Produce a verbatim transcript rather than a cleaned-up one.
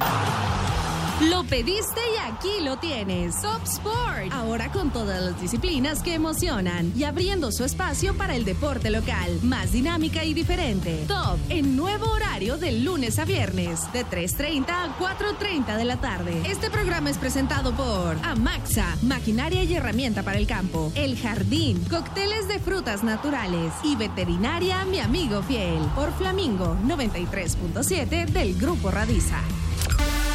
Lo pediste y aquí lo tienes. Top Sport. Ahora con todas las disciplinas que emocionan y abriendo su espacio para el deporte local. Más dinámica y diferente. Top en nuevo horario de lunes a viernes. De tres treinta a cuatro treinta de la tarde. Este programa es presentado por Amaxa. Maquinaria y herramienta para el campo. El Jardín. Cócteles de frutas naturales. Y Veterinaria Mi Amigo Fiel. Por Flamingo noventa y tres punto siete del Grupo Radiza.